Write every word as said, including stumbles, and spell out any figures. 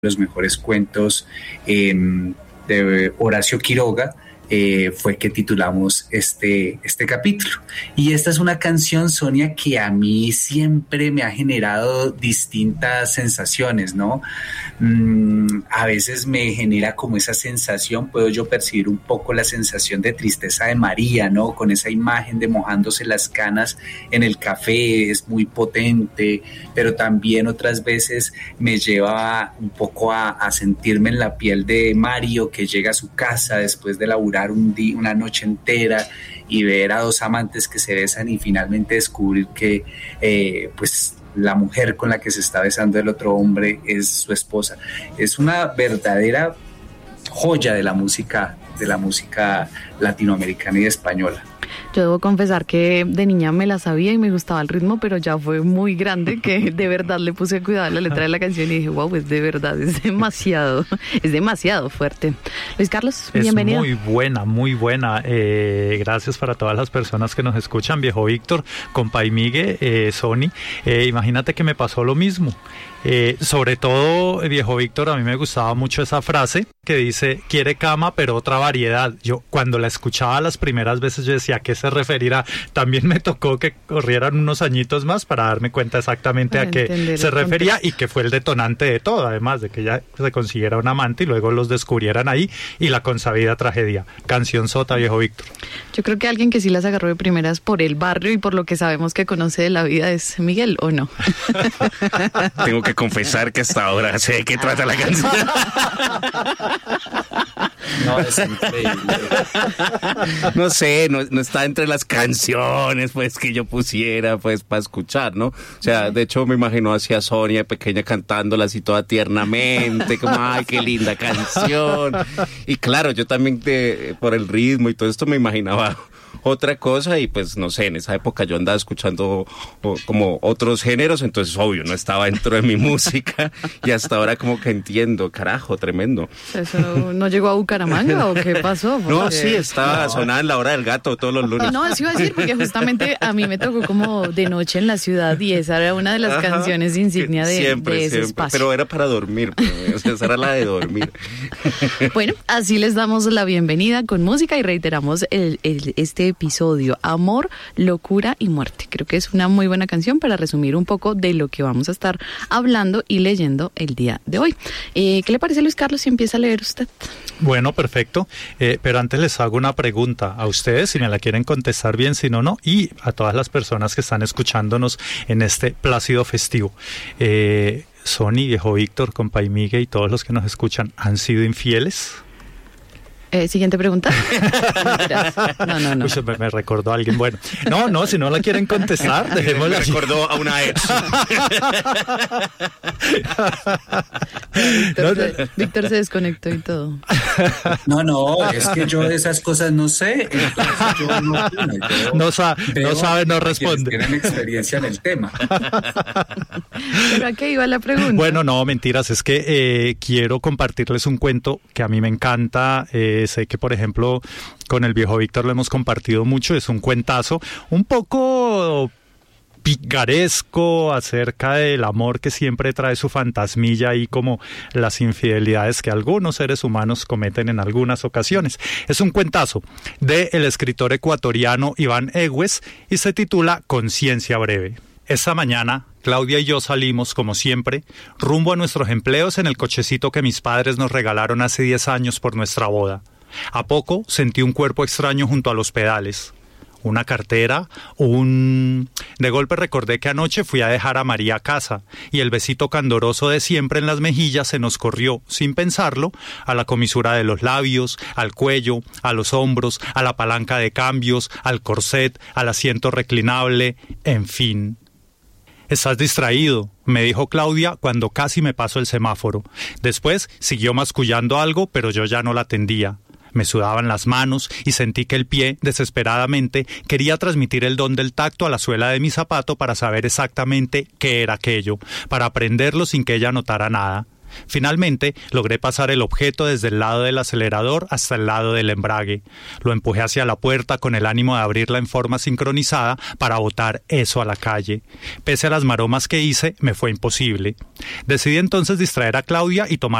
los mejores cuentos eh, de Horacio Quiroga, eh, fue que titulamos este, este capítulo. Y esta es una canción, Sonia, que a mí siempre me ha generado distintas sensaciones, ¿no? Mm, a veces me genera como esa sensación, puedo yo percibir un poco la sensación de tristeza de María, ¿no? Con esa imagen de mojándose las canas en el café, es muy potente, pero también otras veces me lleva un poco a, a sentirme en la piel de Mario, que llega a su casa después de laburar un día, una noche entera, y ver a dos amantes que se besan y finalmente descubrir que eh, pues la mujer con la que se está besando el otro hombre es su esposa. Es una verdadera joya de la música, de la música latinoamericana y española. Yo debo confesar que de niña me la sabía y me gustaba el ritmo, pero ya fue muy grande que de verdad le puse cuidado a la letra de la canción y dije, wow, es de verdad, es demasiado, es demasiado fuerte. Luis Carlos, es bienvenido. Es muy buena, muy buena. Eh, gracias para todas las personas que nos escuchan. Viejo Víctor, compa y Migue, eh, Sony. Eh, imagínate que me pasó lo mismo. Eh, sobre todo, Viejo Víctor, a mí me gustaba mucho esa frase que dice, quiere cama pero otra variedad. Yo cuando la escuchaba las primeras veces yo decía, ¿a qué se referirá? También me tocó que corrieran unos añitos más para darme cuenta exactamente para a qué se refería y que fue el detonante de todo, además de que ella se consiguiera un amante y luego los descubrieran ahí y la consabida tragedia. Canción sota, Viejo Víctor. Yo creo que alguien que sí las agarró de primeras por el barrio y por lo que sabemos que conoce de la vida es Miguel, ¿o no? Tengo que confesar que hasta ahora sé de qué trata la canción. No, es increíble. No sé, no, no está entre las canciones pues que yo pusiera pues para escuchar, ¿no? O sea, de hecho me imagino así a Sonia pequeña cantándola así toda tiernamente, como ay, qué linda canción. Y claro, yo también de, por el ritmo y todo esto me imaginaba otra cosa y pues no sé, en esa época yo andaba escuchando o, como otros géneros, entonces obvio no estaba dentro de mi música y hasta ahora como que entiendo, carajo, tremendo. ¿Eso no llegó a Bucaramanga o qué pasó? Porque... No, sí, estaba no. sonando en la hora del gato todos los lunes. No, eso iba a decir porque justamente a mí me tocó como de noche en la ciudad y esa era una de las Ajá, canciones insignia de, siempre, de ese siempre, espacio. Pero era para dormir, pero, o sea, esa era la de dormir. Bueno, así les damos la bienvenida con música y reiteramos el, el, este episodio, Amor, Locura y Muerte. Creo que es una muy buena canción para resumir un poco de lo que vamos a estar hablando y leyendo el día de hoy. Eh, ¿Qué le parece, Luis Carlos, si empieza a leer usted? Bueno, perfecto, eh, pero antes les hago una pregunta a ustedes, si me la quieren contestar bien, si no, no, y a todas las personas que están escuchándonos en este plácido festivo. Eh, Sony, Viejo Víctor, compa y Migue y todos los que nos escuchan, ¿han sido infieles? Eh, Siguiente pregunta. No, no, no. Uy, me, me recordó a alguien. Bueno, no, no, si no la quieren contestar, dejémosla. Me recordó a una ex. Víctor, se, Víctor se desconectó y todo. No, no, es que yo de esas cosas no sé. Yo no, yo no, sa no sabe, no responde. Tienen experiencia en el tema. ¿Pero a qué iba la pregunta? Bueno, no, mentiras. Es que eh, quiero compartirles un cuento que a mí me encanta. Eh, sé que, por ejemplo, con el Viejo Víctor lo hemos compartido mucho. Es un cuentazo un poco picaresco acerca del amor que siempre trae su fantasmilla y como las infidelidades que algunos seres humanos cometen en algunas ocasiones. Es un cuentazo del escritor ecuatoriano Iván Egues y se titula Conciencia Breve. Esta mañana, Claudia y yo salimos, como siempre, rumbo a nuestros empleos en el cochecito que mis padres nos regalaron hace diez años por nuestra boda. A poco sentí un cuerpo extraño junto a los pedales. Una cartera, un... De golpe recordé que anoche fui a dejar a María a casa y el besito candoroso de siempre en las mejillas se nos corrió, sin pensarlo, a la comisura de los labios, al cuello, a los hombros, a la palanca de cambios, al corset, al asiento reclinable, en fin. «Estás distraído», me dijo Claudia cuando casi me pasó el semáforo. Después siguió mascullando algo, pero yo ya no la atendía. Me sudaban las manos y sentí que el pie, desesperadamente, quería transmitir el don del tacto a la suela de mi zapato para saber exactamente qué era aquello, para aprenderlo sin que ella notara nada. Finalmente, logré pasar el objeto desde el lado del acelerador hasta el lado del embrague. Lo empujé hacia la puerta con el ánimo de abrirla en forma sincronizada para botar eso a la calle. Pese a las maromas que hice, me fue imposible. Decidí entonces distraer a Claudia y tomar